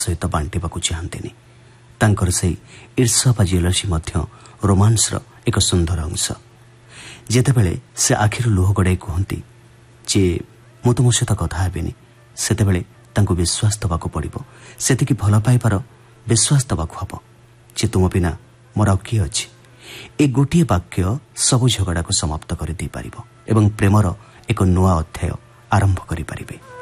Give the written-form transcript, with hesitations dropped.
ସହିତ ବାଣ୍ଟିବାକୁ ଚାହାନ୍ତିନି। ତାଙ୍କର ସେହି ଈର୍ଷା ବା ଜେଲସି ମଧ୍ୟ ରୋମାନ୍ସର ଏକ ସୁନ୍ଦର ଅଂଶ। ଯେତେବେଳେ ସେ ଆଖିରୁ ଲୁହ ଗଡ଼ାଇ କୁହନ୍ତି ଯେ ମୁଁ ତୁମ ସହିତ କଥା ହେବିନି, ସେତେବେଳେ ତାଙ୍କୁ ବିଶ୍ୱାସ ଦେବାକୁ ପଡ଼ିବ। ସେତିକି ଭଲ ପାଇବାର ବିଶ୍ୱାସ ଦେବାକୁ ହେବ ଯେ ତୁମ ବିନା ମୋର ଆଉ କିଏ ଅଛି। ଏ ଗୋଟିଏ ବାକ୍ୟ ସବୁ ଝଗଡ଼ାକୁ ସମାପ୍ତ କରିଦେଇପାରିବ ଏବଂ ପ୍ରେମର ଏକ ନୂଆ ଅଧ୍ୟାୟ ଆରମ୍ଭ କରିପାରିବେ।